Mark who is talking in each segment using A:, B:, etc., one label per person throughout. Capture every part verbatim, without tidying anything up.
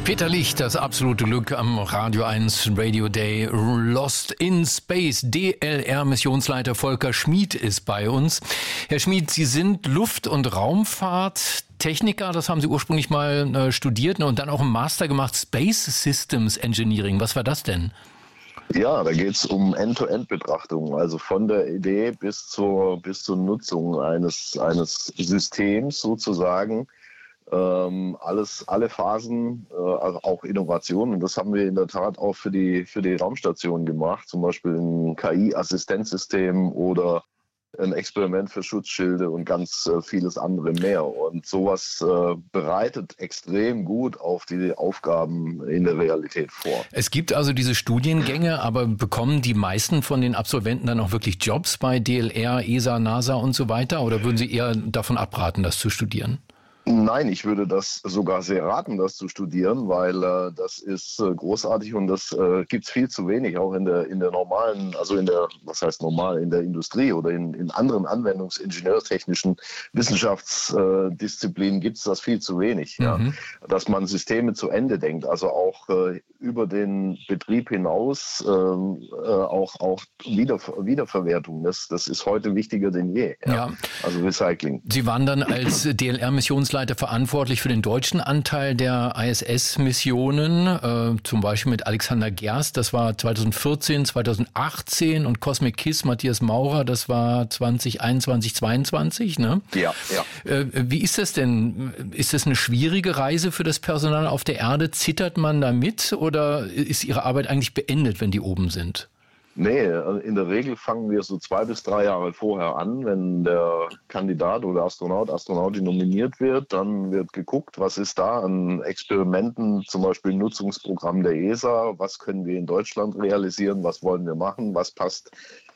A: Peter Licht, das absolute Glück am Radio eins Radio Day. Lost in Space. D L R-Missionsleiter Volker Schmid ist bei uns. Herr Schmid, Sie sind Luft- und Raumfahrttechniker. Das haben Sie ursprünglich mal äh, studiert, ne, und dann auch einen Master gemacht, Space Systems Engineering. Was war das denn?
B: Ja, da geht es um End-to-End-Betrachtung, also von der Idee bis zur, bis zur Nutzung eines, eines Systems sozusagen. Ähm, alles, alle Phasen, äh, also auch Innovationen. Und das haben wir in der Tat auch für die, für die Raumstation gemacht, zum Beispiel ein K I-Assistenzsystem oder ein Experiment für Schutzschilde und ganz äh, vieles andere mehr. Und sowas äh, bereitet extrem gut auf die Aufgaben in der Realität vor.
A: Es gibt also diese Studiengänge, aber bekommen die meisten von den Absolventen dann auch wirklich Jobs bei D L R, E S A, NASA und so weiter? Oder würden Sie eher davon abraten, das zu studieren?
B: Nein, ich würde das sogar sehr raten, das zu studieren, weil äh, das ist äh, großartig und das äh, gibt es viel zu wenig, auch in der in der normalen, also in der, was heißt normal, in der Industrie oder in, in anderen anwendungsingenieurtechnischen Wissenschaftsdisziplinen äh, gibt es das viel zu wenig, mhm. ja, dass man Systeme zu Ende denkt, also auch äh, über den Betrieb hinaus äh, äh, auch auch Wieder, Wiederverwertung. Das, das ist heute wichtiger denn je. Ja. Ja. Also Recycling.
A: Sie waren dann als D L R-Missionsleiter verantwortlich für den deutschen Anteil der I S S-Missionen, äh, zum Beispiel mit Alexander Gerst, das war zweitausendvierzehn, zweitausendachtzehn, und Cosmic Kiss, Matthias Maurer, das war zweitausendeinundzwanzig, zweiundzwanzig, ne?
B: Ja, ja.
A: Äh, wie ist das denn? Ist das eine schwierige Reise für das Personal auf der Erde? Zittert man da mit oder ist Ihre Arbeit eigentlich beendet, wenn die oben sind?
B: Nee, in der Regel fangen wir so zwei bis drei Jahre vorher an. Wenn der Kandidat oder Astronaut, Astronautin nominiert wird, dann wird geguckt, was ist da an Experimenten, zum Beispiel Nutzungsprogramm der E S A, was können wir in Deutschland realisieren, was wollen wir machen, was passt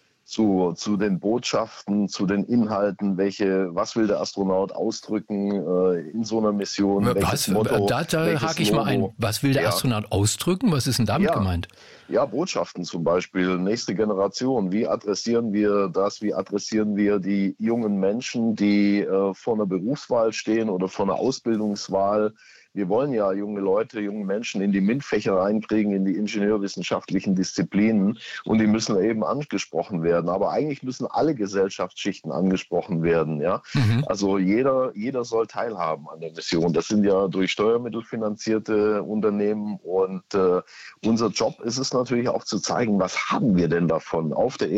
B: zu, zu den Botschaften, zu den Inhalten, welche, was will der Astronaut ausdrücken äh, in so einer Mission,
A: was,
B: welches Motto,
A: da da hake ich mal ein. Was will der ja. Astronaut ausdrücken? Was ist denn damit
B: ja.
A: gemeint?
B: Ja, Botschaften zum Beispiel, nächste Generation. Wie adressieren wir das? Wie adressieren wir die jungen Menschen, die äh, vor einer Berufswahl stehen oder vor einer Ausbildungswahl? Wir wollen ja junge Leute, junge Menschen in die MINT-Fächer reinkriegen, in die ingenieurwissenschaftlichen Disziplinen, und die müssen eben angesprochen werden. Aber eigentlich müssen alle Gesellschaftsschichten angesprochen werden. Ja? Mhm. Also jeder, jeder soll teilhaben an der Mission. Das sind ja durch Steuermittel finanzierte Unternehmen, und äh, unser Job ist es natürlich auch zu zeigen, was haben wir denn davon auf der